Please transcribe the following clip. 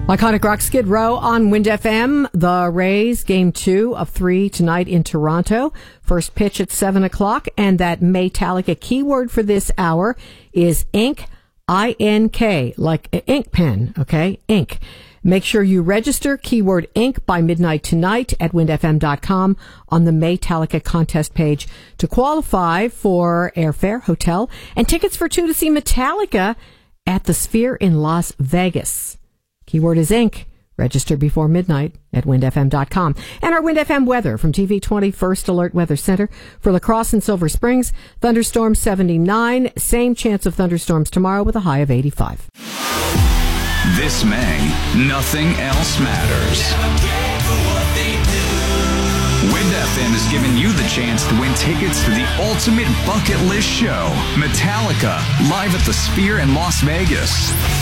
Iconic Rock Skid Row on Wind FM. The Rays, Game 2 of 3 tonight in Toronto. First pitch at 7 o'clock. And that Metallica keyword for this hour is ink, I-N-K, like ink pen, okay? Ink. Make sure you register keyword ink by midnight tonight at windfm.com on the Metallica contest page to qualify for airfare, hotel, and tickets for two to see Metallica at the Sphere in Las Vegas. Keyword is ink. Register before midnight at windfm.com. And our Wind FM weather from TV20 First Alert Weather Center for La Crosse and Silver Springs. Thunderstorms 79. Same chance of thunderstorms tomorrow with a high of 85. This May, nothing else matters. Wind FM is giving you the chance to win tickets to the ultimate bucket list show, Metallica, live at the Sphere in Las Vegas.